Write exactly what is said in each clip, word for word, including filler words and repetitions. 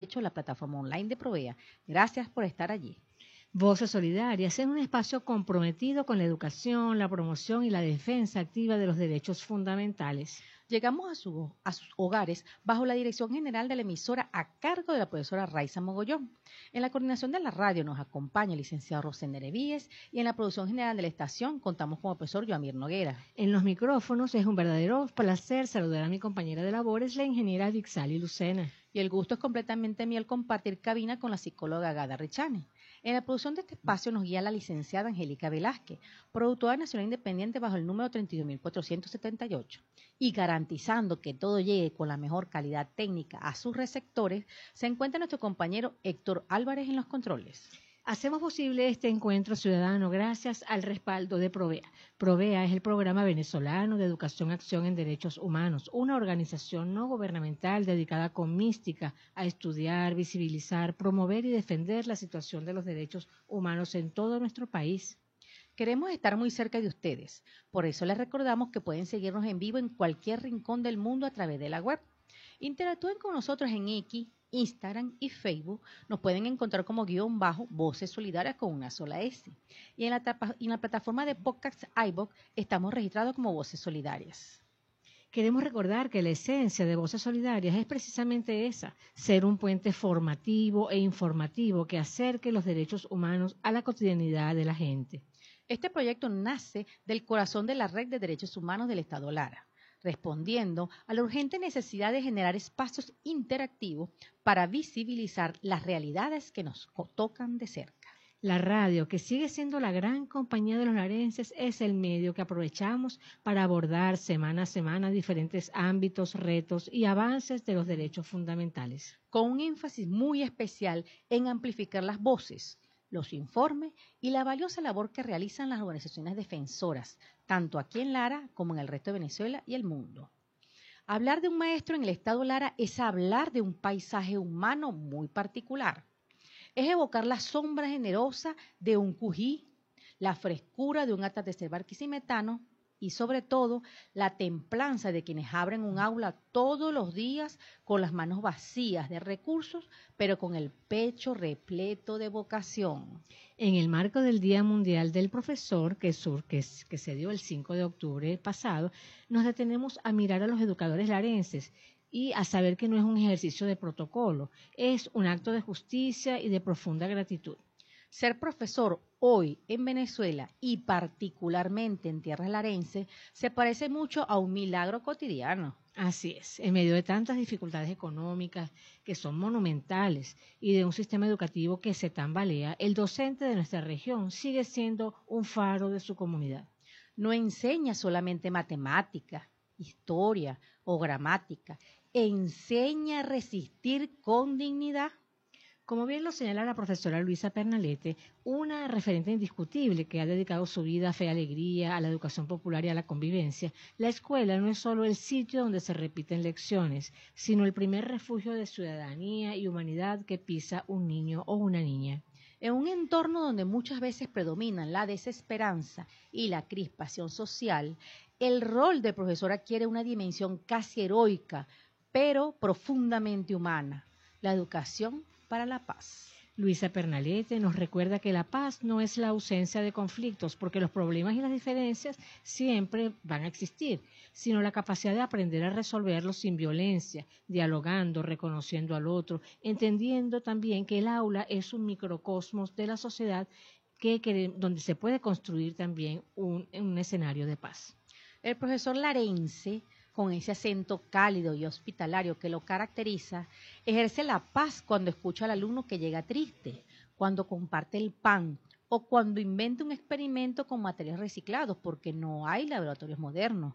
Derechos, la plataforma online de Provea. Gracias por estar allí. Voces Solidarias es un espacio comprometido con la educación, la promoción y la defensa activa de los derechos fundamentales. Llegamos a, su, a sus hogares bajo la dirección general de la emisora a cargo de la profesora Raiza Mogollón. En la coordinación de la radio nos acompaña el licenciado Rosender Evíes y en la producción general de la estación contamos con el profesor Joamir Noguera. En los micrófonos es un verdadero placer saludar a mi compañera de labores, la ingeniera Vixali Lucena. Y el gusto es completamente mío al compartir cabina con la psicóloga Gada Richani. En la producción de este espacio nos guía la licenciada Angélica Velázquez, productora nacional independiente bajo el número treinta y dos mil cuatrocientos setenta y ocho. Y garantizando que todo llegue con la mejor calidad técnica a sus receptores, se encuentra nuestro compañero Héctor Álvarez en los controles. Hacemos posible este encuentro ciudadano gracias al respaldo de Provea. Provea es el programa venezolano de educación acción en derechos humanos, una organización no gubernamental dedicada con mística a estudiar, visibilizar, promover y defender la situación de los derechos humanos en todo nuestro país. Queremos estar muy cerca de ustedes, por eso les recordamos que pueden seguirnos en vivo en cualquier rincón del mundo a través de la web. Interactúen con nosotros en X, Instagram y Facebook. Nos pueden encontrar como guión bajo Voces Solidarias con una sola S. Y en la, tapa, en la plataforma de podcast iVoox estamos registrados como Voces Solidarias. Queremos recordar que la esencia de Voces Solidarias es precisamente esa, ser un puente formativo e informativo que acerque los derechos humanos a la cotidianidad de la gente. Este proyecto nace del corazón de la Red de Derechos Humanos del Estado Lara, respondiendo a la urgente necesidad de generar espacios interactivos para visibilizar las realidades que nos tocan de cerca. La radio, que sigue siendo la gran compañía de los larenses, es el medio que aprovechamos para abordar semana a semana diferentes ámbitos, retos y avances de los derechos fundamentales. Con un énfasis muy especial en amplificar las voces, los informes y la valiosa labor que realizan las organizaciones defensoras, tanto aquí en Lara como en el resto de Venezuela y el mundo. Hablar de un maestro en el estado Lara es hablar de un paisaje humano muy particular. Es evocar la sombra generosa de un cují, la frescura de un atardecer barquisimetano y sobre todo la templanza de quienes abren un aula todos los días con las manos vacías de recursos, pero con el pecho repleto de vocación. En el marco del Día Mundial del Profesor, que, sur, que, que se dio el cinco de octubre pasado, nos detenemos a mirar a los educadores larenses y a saber que no es un ejercicio de protocolo, es un acto de justicia y de profunda gratitud. Ser profesor hoy en Venezuela y particularmente en tierras larenses se parece mucho a un milagro cotidiano. Así es, en medio de tantas dificultades económicas que son monumentales y de un sistema educativo que se tambalea, el docente de nuestra región sigue siendo un faro de su comunidad. No enseña solamente matemática, historia o gramática, enseña a resistir con dignidad. Como bien lo señala la profesora Luisa Pernalete, una referente indiscutible que ha dedicado su vida a fe y alegría, a la educación popular y a la convivencia, la escuela no es solo el sitio donde se repiten lecciones, sino el primer refugio de ciudadanía y humanidad que pisa un niño o una niña. En un entorno donde muchas veces predominan la desesperanza y la crispación social, el rol de profesor adquiere una dimensión casi heroica, pero profundamente humana: la educación para la paz. Luisa Pernalete nos recuerda que la paz no es la ausencia de conflictos, porque los problemas y las diferencias siempre van a existir, sino la capacidad de aprender a resolverlos sin violencia, dialogando, reconociendo al otro, entendiendo también que el aula es un microcosmos de la sociedad que, que, donde se puede construir también un, un escenario de paz. El profesor larense, con ese acento cálido y hospitalario que lo caracteriza, ejerce la paz cuando escucha al alumno que llega triste, cuando comparte el pan o cuando inventa un experimento con materiales reciclados, porque no hay laboratorios modernos.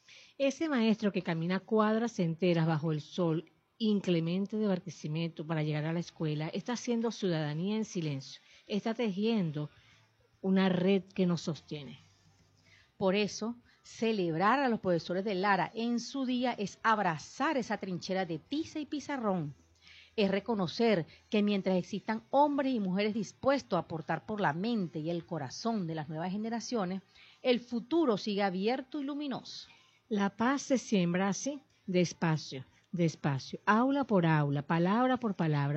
Ese maestro que camina cuadras enteras bajo el sol inclemente de Barquisimeto para llegar a la escuela está haciendo ciudadanía en silencio, está tejiendo una red que nos sostiene. Por eso, celebrar a los profesores de Lara en su día es abrazar esa trinchera de tiza y pizarrón. Es reconocer que mientras existan hombres y mujeres dispuestos a aportar por la mente y el corazón de las nuevas generaciones, el futuro sigue abierto y luminoso. La paz se siembra así, despacio, despacio, aula por aula, palabra por palabra.